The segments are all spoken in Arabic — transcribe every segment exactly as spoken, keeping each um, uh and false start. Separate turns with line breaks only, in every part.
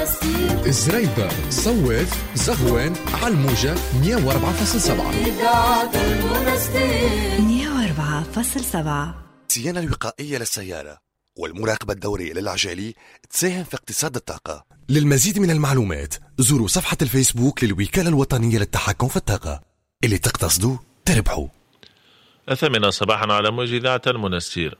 زريبة، صوف، زغوان، على الموجة مية وأربعة فاصلة سبعة.
مية وأربعة فاصلة سبعة.
الصيانة الوقائية للسيارة والمراقبة الدورية للعجالي تساهم في اقتصاد الطاقة. للمزيد من المعلومات زوروا صفحة الفيسبوك للوكالة الوطنية للتحكم في الطاقة. اللي تقتصدوا تربحوا.
الثامنة صباحا على موجة إذاعة المنستير.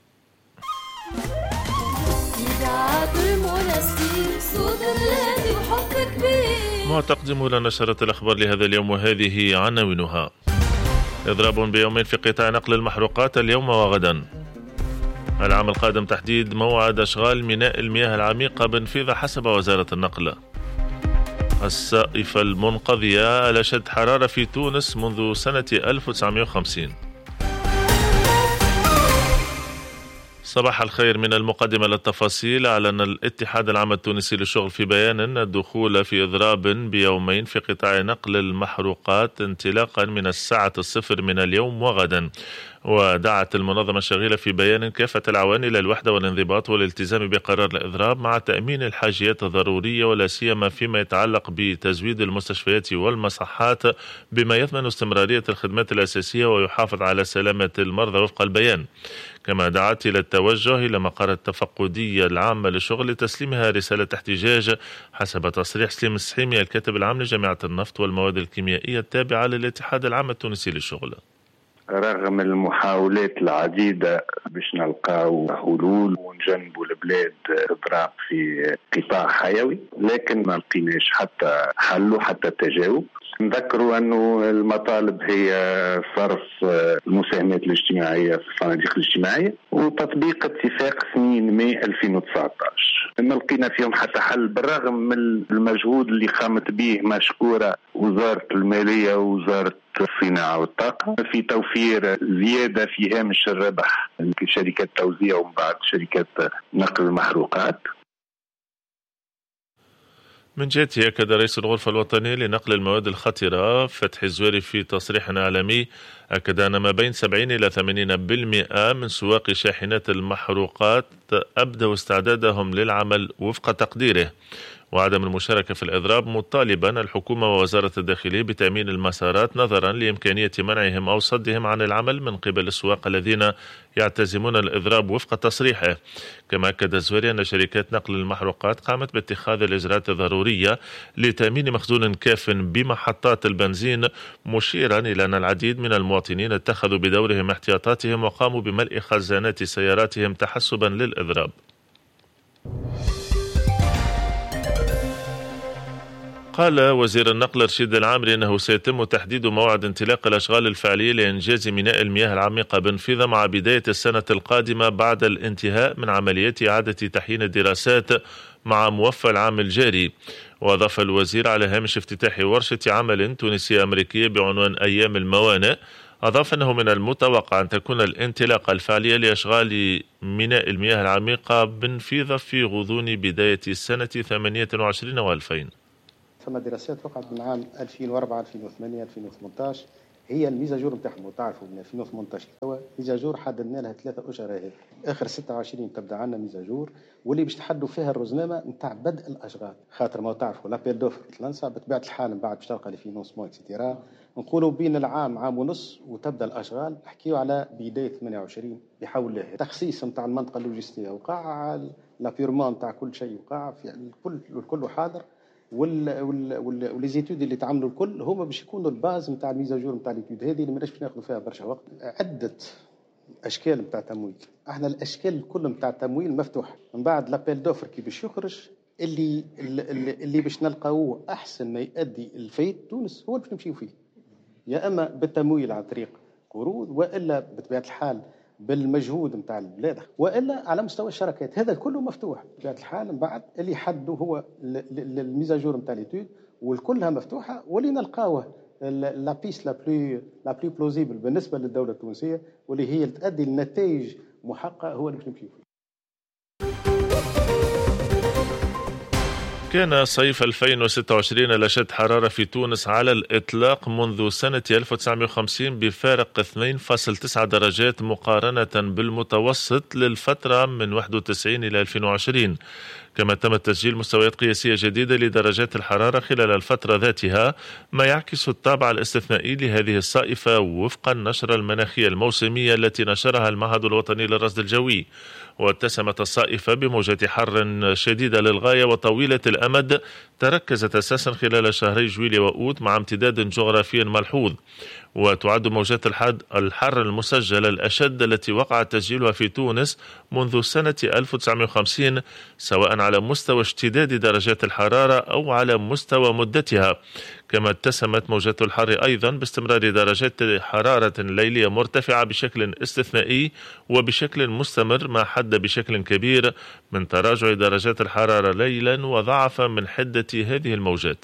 معتقدم لنشرة الأخبار لهذا اليوم وهذه عناوينها: إضراب بيومين في قطاع نقل المحروقات اليوم وغدا. العام القادم تحديد موعد أشغال ميناء المياه العميقة بنفيذة حسب وزارة النقل. الصائفة المنقضية على شد حرارة في تونس منذ سنة ألف وتسعمائة وخمسين. صباح الخير. من المقدمة للتفاصيل. أعلن الاتحاد العام التونسي للشغل في بيان الدخول في إضراب بيومين في قطاع نقل المحروقات انطلاقا من الساعة الصفر من اليوم وغدا. ودعت المنظمة الشغيلة في بيان كافة العوان إلى الوحدة والانضباط والالتزام بقرار الإضراب مع تأمين الحاجيات الضرورية ولا سيما فيما يتعلق بتزويد المستشفيات والمصحات بما يضمن استمرارية الخدمات الأساسية ويحافظ على سلامة المرضى وفق البيان. كما دعت إلى التوجه إلى مقر التفقدية العامة للشغل لتسليمها رسالة احتجاج حسب تصريح سليم السحيمي الكاتب العام لجامعة النفط والمواد الكيميائية التابعة للاتحاد العام التونسي للشغل.
رغم المحاولات العديدة باش نلقاو حلول ونجنبوا البلاد اضراب في قطاع حيوي، لكن ما لقيناش حتى حل وحتى تجاوب. نذكروا أنه المطالب هي صرف المساهمات الاجتماعية في الصناديق الاجتماعية وتطبيق اتفاق اثنين ماي ألفين وتسعة عشر. ما لقينا فيهم حتى حل بالرغم من المجهود اللي قامت به مشكورة وزارة المالية ووزارة الصناعة والطاقة في توفير زيادة في هامش الربح لشركات توزيع ومن بعد شركات نقل المحروقات.
من جهته أكد رئيس الغرفة الوطنية لنقل المواد الخطرة فتحي الزويري في تصريح إعلامي أكد أن ما بين سبعين إلى ثمانين بالمئة من سواق شاحنات المحروقات أبدوا استعدادهم للعمل وفق تقديره وعدم المشاركة في الإضراب، مطالبا الحكومة ووزارة الداخلية بتأمين المسارات نظرا لإمكانية منعهم أو صدهم عن العمل من قبل السواق الذين يعتزمون الإضراب وفق تصريحه. كما أكد الزويري أن شركات نقل المحروقات قامت باتخاذ الإجراءات الضرورية لتأمين مخزون كاف بمحطات البنزين، مشيرا إلى أن العديد من المواطنين اتخذوا بدورهم احتياطاتهم وقاموا بملء خزانات سياراتهم تحسبا للإضراب. قال وزير النقل رشيد العامري أنه سيتم تحديد موعد انطلاق الأشغال الفعلية لإنجاز ميناء المياه العميقة بنفيذة مع بداية السنة القادمة بعد الانتهاء من عمليات إعادة تحيين الدراسات مع موفى العام الجاري. وأضاف الوزير على هامش افتتاح ورشة عمل تونسية أمريكية بعنوان أيام الموانئ، أضاف أنه من المتوقع أن تكون الانطلاقة الفعلية لأشغال ميناء المياه العميقة بنفيذة في غضون بداية السنة ثمانية وعشرين وألفين.
ثم دراسات وقعت من عام ألفين وأربعة ألفين وثمانية ألفين وثمانية عشر هي الميزاجور نتاعهم، وتعرفوا من ألفين وثمانية عشر توا ميزاجور حددنا لها ثلاثة أشهر، هذه آخر ستة وعشرين تبدا عندنا ميزاجور واللي باش تحدوا فيها الرزنامة نتاع بدء الأشغال، خاطر ما تعرفوا لابيل دوفر تلنسى بطبيعة الحال من بعد باش تلقى لي فينونسمون اكسيتيرا، نقولوا بين العام عام ونص وتبدا الأشغال، نحكيو على بداية ثمانية وعشرين بحول الله. تخصيص نتاع المنطقة اللوجستية وقع، لابيرمون نتاع كل شيء وقع، في الكل الكل حاضر، وال وال وال وليزيتود اللي تعملوا الكل هما باش يكونوا الباز نتاع الميزاجور نتاع ليتود هذه اللي ماناش باش ناخذوا فيها برشا وقت. عده اشكال نتاع تمويل، احنا الاشكال الكل نتاع التمويل مفتوح، من بعد لابيل دوفر كي باش يخرج اللي اللي, اللي باش نلقاوه احسن ما يؤدي الفايد تونس هو اللي باش نمشيو فيه، يا اما بالتمويل عن طريق قروض والا بطبيعه الحال بالمجهود نتاع البلاد والا على مستوى الشركات، هذا كله مفتوح بطبيعه الحال. من بعد اللي حدوا هو الميزاجور نتاع ليتود والكلها مفتوحه، واللي نلقاوه لا بيس لا بلو لا بلو بلوزيبل بالنسبه للدوله التونسيه واللي هي تؤدي لنتائج محققه هو اللي باش نمشيو فيه.
كان صيف ألفين وستة وعشرين الأشد حرارة في تونس على الإطلاق منذ سنة ألف وتسعمائة وخمسين بفارق اثنين فاصلة تسعة درجات مقارنة بالمتوسط للفترة من واحد وتسعين إلى ألفين وعشرين. كما تم تسجيل مستويات قياسية جديدة لدرجات الحرارة خلال الفترة ذاتها، ما يعكس الطابع الاستثنائي لهذه الصائفة وفق النشرة المناخية الموسمية التي نشرها المعهد الوطني للرصد الجوي. واتسمت الصائفة بموجة حر شديدة للغاية وطويلة الأمد تركزت أساسا خلال شهري جويلية وأوت مع امتداد جغرافي ملحوظ. وتعد موجات الحر المسجلة الأشد التي وقع تسجيلها في تونس منذ سنة ألف وتسعمائة وخمسين، سواء على مستوى اشتداد درجات الحرارة أو على مستوى مدتها. كما اتسمت موجات الحر أيضا باستمرار درجات حرارة ليلية مرتفعة بشكل استثنائي وبشكل مستمر، ما حد بشكل كبير من تراجع درجات الحرارة ليلا وضعف من حدة هذه الموجات.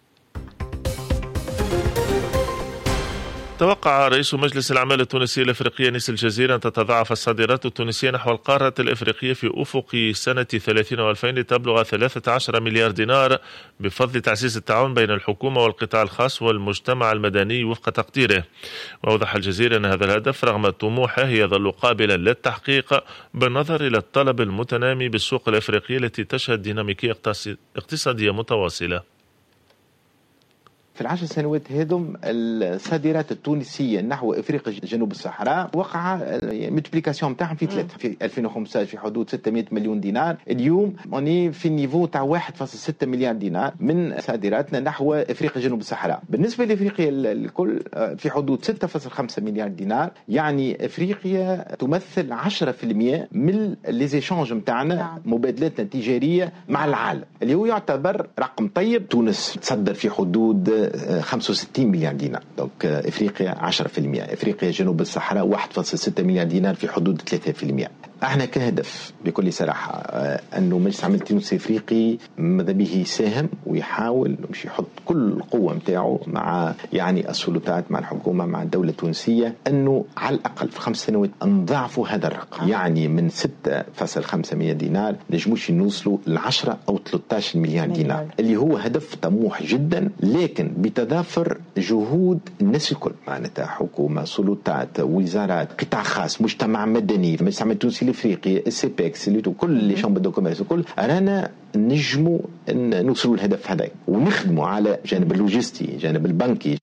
توقع رئيس مجلس الأعمال التونسي الأفريقي أنيس الجزيرة أن تتضاعف الصادرات التونسية نحو القارة الأفريقية في أفق سنة ثلاثين وألفين لتبلغ ثلاثة عشر مليار دينار بفضل تعزيز التعاون بين الحكومة والقطاع الخاص والمجتمع المدني وفق تقديره. وأوضح الجزيرة أن هذا الهدف رغم طموحه يظل قابلا للتحقيق بالنظر إلى الطلب المتنامي بالسوق الأفريقية التي تشهد ديناميكية اقتصادية متواصلة.
في العشر سنوات هذم الصادرات التونسية نحو إفريقيا جنوب الصحراء وقع ملتبليكاسيون بتاعهم في ثلاثة. في ألفين وخمسة عشر في حدود ستمائة مليون دينار، اليوم أني في النيفو تاع واحد فاصلة ستة مليار دينار من صادراتنا نحو إفريقيا جنوب الصحراء. بالنسبة لإفريقيا الكل في حدود ستة فاصلة خمسة مليار دينار، يعني إفريقيا تمثل عشرة بالمئة من ليزيشانج متاعنا، مبادلاتنا التجارية مع العالم، اللي هو يعتبر رقم طيب. تونس تصدر في حدود خمسة وستين مليار دينار، دونك افريقيا عشرة بالمئة، افريقيا جنوب الصحراء واحد فاصلة ستة مليار دينار في حدود ثلاثة بالمئة. احنا كهدف بكل صراحه انه مجلس العمل التونسي الافريقي ماذا به يساهم ويحاول مش يحط كل القوه نتاعو مع يعني السلطات، مع الحكومه، مع الدوله التونسيه، انه على الاقل في خمس سنوات نضاعفوا هذا الرقم، يعني من ستة فاصلة خمسة مليار دينار نجموش نوصلوا ل عشرة او ثلاثة عشر مليار دينار، اللي هو هدف طموح جدا، لكن بتضافر جهود الناس الكل، معناتها حكومه، سلطات، وزارات، قطاع خاص، مجتمع مدني، مجلس العمل التونسي الافريقي، السيبكس، كل اللي شامبر دو كوميرس، كل رانا نجموا نوصلوا للهدف هذا ونخدموا على جانب اللوجستي، جانب البنكي.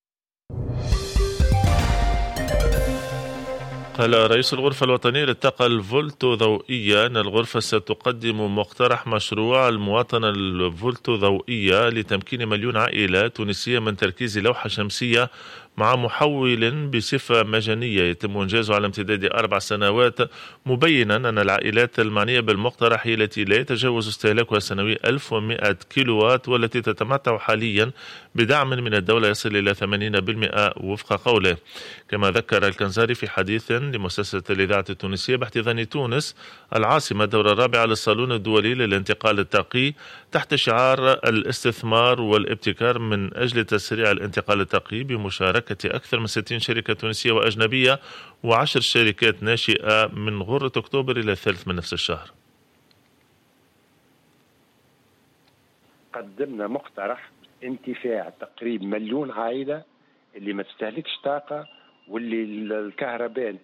قال رئيس الغرفة الوطنية للطاقة الفولتو ضوئية أن الغرفة ستقدم مقترح مشروع المواطنة الفولتو ضوئية لتمكين مليون عائلة تونسية من تركيز لوحة شمسية مع محول بصفة مجانية يتم إنجازه على امتداد أربع سنوات، مبينا أن العائلات المعنية بالمقترح هي التي لا يتجاوز استهلاكها السنوي ألف ومئة كيلووات، والتي تتمتع حاليا بدعم من الدولة يصل إلى ثمانين بالمئة وفق قوله. كما ذكر الكنزاري في حديث لمؤسسة الإذاعة التونسية باحتضان تونس العاصمة الدورة الرابعة للصالون الدولي للانتقال الطاقي تحت شعار الاستثمار والابتكار من أجل تسريع الانتقال الطاقي بمشاركة أكثر من ستين شركة تونسية وأجنبية وعشر شركات ناشئة من غرة أكتوبر إلى الثالث من نفس الشهر.
قدمنا مقترح انتفاع تقريبا مليون عائلة اللي ما تستهلكش طاقة، واللي الكهرباء